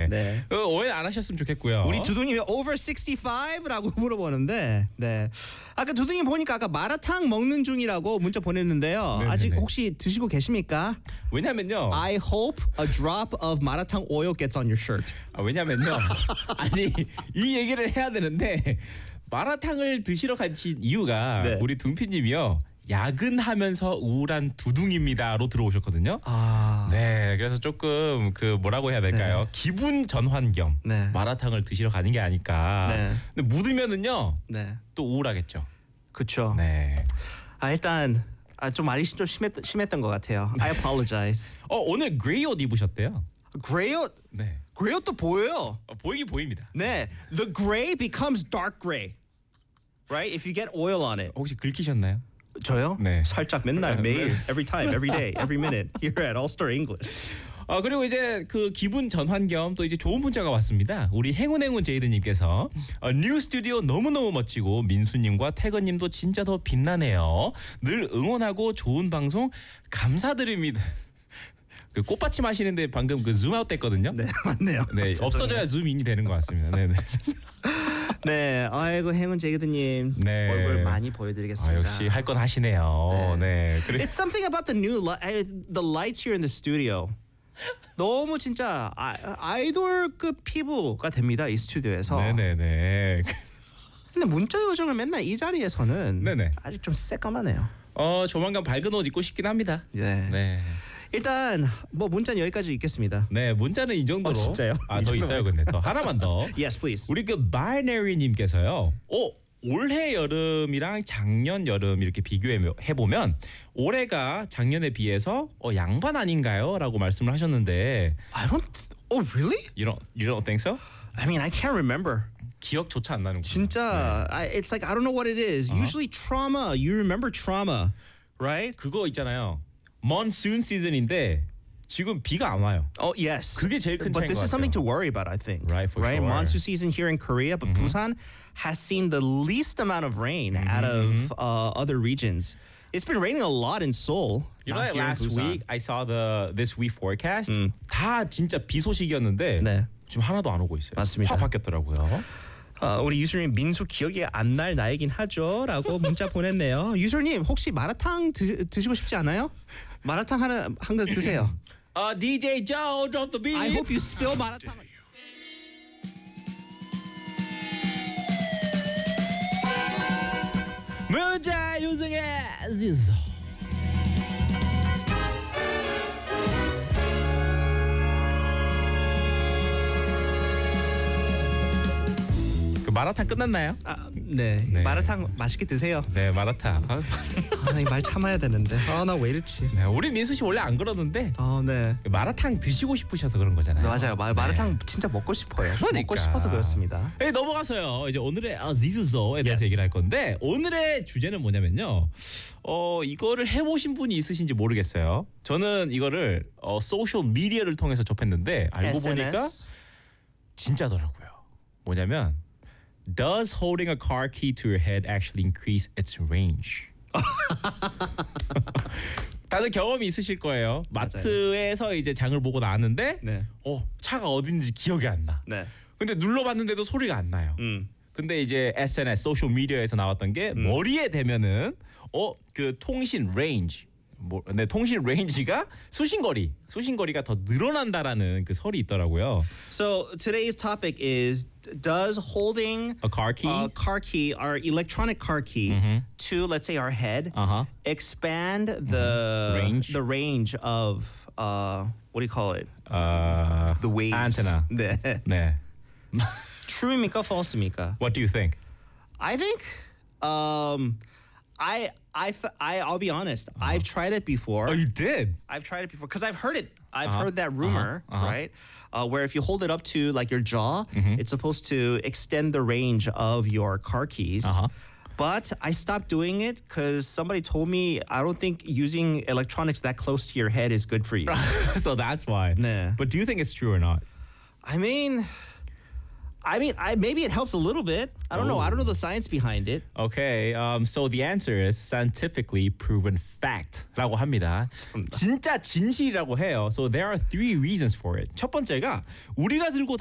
네. 오해 안 하셨으면 좋겠고요. 우리 두둥님이 over 65라고 물어보는데, 네. 아까 두둥님 보니까 아까 마라탕 먹는 중이라고 문자 보냈는데요. 네네네. 아직 혹시 드시고 계십니까? 왜냐면요. I hope a drop of 마라탕 oil gets on your shirt. 왜냐면요. 아니 이 얘기를 해야 되는데 마라탕을 드시러 가신 이유가 네. 우리 둥피님이요. 야근하면서 우울한 두둥입니다로 들어오셨거든요. 아, 네, 그래서 조금 그 뭐라고 해야 될까요? 네. 기분 전환 겸 네. 마라탕을 드시러 가는 게 아닐까. 네. 근데 묻으면은요 네, 또 우울하겠죠. 그렇죠. 네. 일단 좀 말이 좀 심했던 것 같아요. I apologize. 오늘 그레이 옷 입으셨대요. 그레이 옷, 네. 그레이 옷도 보여요. 보이긴 보입니다. 네, the gray becomes dark gray, right? If you get oil on it. 혹시 긁히셨나요? 저요? 네. 살짝 맨날 매일, every time, every day, every minute here at All Star English. 그리고 이제 그 기분 전환 겸 또 이제 좋은 문자가 왔습니다. 우리 행운 제이드님께서 뉴 스튜디오 너무너무 멋지고 민수님과 태건님도 진짜 더 빛나네요. 늘 응원하고 좋은 방송 감사드립니다. 그 꽃받침 하시는데 방금 그 줌아웃 됐거든요. 네, 맞네요. 네, 죄송해요. 없어져야 줌인이 되는 것 같습니다. 네, 네. 네, 아이고 행운 제이드님 네. 얼굴 많이 보여드리겠습니다. 역시 할 건 하시네요. 네. 그래. It's something about the lights here in the studio. 너무 진짜 아이돌급 피부가 됩니다 이 스튜디오에서. 네네네. 근데 문자 요정을 맨날 이 자리에서는 네네. 아직 좀 새까마네요. 조만간 밝은 옷 입고 싶긴 합니다. 네. 네. 일단 뭐 문자는 여기까지 읽겠습니다. 네, 문자는 이 정도로. 진짜요? 이 더 정도면- 있어요, 근데 더 하나만 더. Yes, please. 우리 그 바이너리님께서요. 올해 여름이랑 작년 여름 이렇게 비교해 보면 올해가 작년에 비해서 양반 아닌가요?라고 말씀을 하셨는데. Oh, really? You don't think so? I mean, I can't remember. 기억조차 안 나는. 진짜, it's like I don't know what it is. Usually trauma. You remember trauma, right? 그거 있잖아요. monsoon 시즌인데 지금 비가 안 와요. Oh, yes. 그게 제일 큰 But 차이인 this 것 is something to 같아요. worry about, I think. Right, for sure. Monsoon season here in Korea, but Busan has seen the least amount of rain out of other regions. It's been raining a lot in Seoul. You know not that here in last Busan. week I saw this week forecast. 다 진짜 비 소식이었는데 네. 지금 하나도 안 오고 있어요. 맞습니다. 확 바뀌었더라고요. 우리 유술님 민수 기억이 안 날 나이긴 하죠라고 문자 보냈네요. 유술님 혹시 마라탕 드시고 싶지 않아요? 마라탕 한 그릇 드세요. DJ Joe, drop the beat. I hope you spill 마라탕. 문자 유승의 지소. 그 마라탕 끝났나요? 네. 네. 마라탕 맛있게 드세요. 네, 마라탕. 이 말 참아야 되는데. 나 왜 이렇지? 네, 우리 민수 씨 원래 안 그러는데 네. 마라탕 드시고 싶으셔서 그런 거잖아요. 맞아요. 마라탕 진짜 먹고 싶어요. 그러니까. 먹고 싶어서 그렇습니다. 네, 넘어가서요. 이제 오늘의 지수소에 대해서 Yes. 얘기를 할 건데 오늘의 주제는 뭐냐면요. 이거를 해보신 분이 있으신지 모르겠어요. 저는 이거를 소셜 미디어를 통해서 접했는데 알고 보니까 진짜더라고요. 뭐냐면 Does holding a car key to your head actually increase its range? 다들 경험이 있으실 거예요. 마트에서 이제 장을 보고 나왔는데 네. 차가 어딘지 기억이 안 나. 네. 근데 눌러봤는데도 소리가 안 나요. 근데 이제 SNS 소셜 미디어에서 나왔던 게 머리에 대면은 그 통신 레인지 통신 레인지가 수신거리가 더 늘어난다라는 그 설이 있더라고요. So today's topic is does holding A car key? car key, our electronic car key, to let's say our head, expand the range of what do you call it? The waves. antenna. 네. 네. True입니까, false입니까? What do you think? I think I'll be honest. I've tried it before. Oh, you did? I've tried it before because I've heard it. I've heard that rumor, right? Where if you hold it up to like your jaw, it's supposed to extend the range of your car keys. But I stopped doing it because somebody told me I don't think using electronics that close to your head is good for you. So that's why. 네. But do you think it's true or not? I mean, maybe it helps a little bit. I don't know. I don't know the science behind it. Okay, so the answer is scientifically proven fact라고 합니다. 진짜 진실이라고 해요. So there are 3 reasons for it. 첫 번째가 우리가 들고